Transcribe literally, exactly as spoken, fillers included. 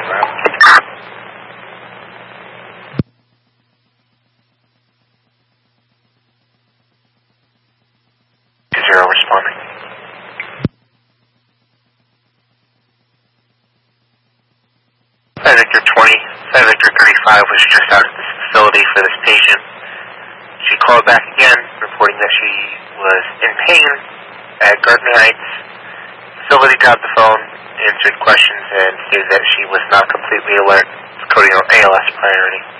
Zero responding. Flight Victor twenty, Flight Victor thirty-five was just out at this facility for this patient. She called back again, reporting that she was in pain at Gardner Heights. Facility grabbed the phone, answered questions, and stated that she was not completely alert. It's coding A L S priority.